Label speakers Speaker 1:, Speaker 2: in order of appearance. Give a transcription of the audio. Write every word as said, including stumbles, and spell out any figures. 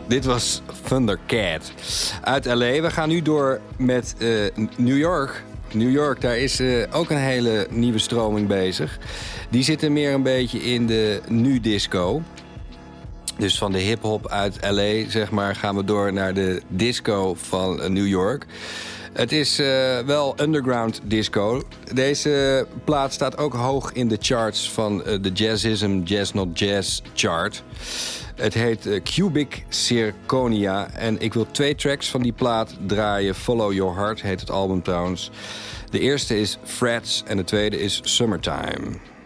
Speaker 1: Dit was Thundercat uit L A. We gaan nu door met uh, New York. New York, daar is uh, ook een hele nieuwe stroming bezig. Die zitten meer een beetje in de nu-disco. Dus van de hip-hop uit L A, zeg maar, gaan we door naar de disco van uh, New York. Het is uh, wel underground disco. Deze plaat staat ook hoog in de charts van uh, de Jazzism Jazz Not Jazz chart. Het heet uh, Cubic Zirconia. En ik wil twee tracks van die plaat draaien. Follow Your Heart heet het album trouwens. De eerste is Frets en de tweede is Summertime.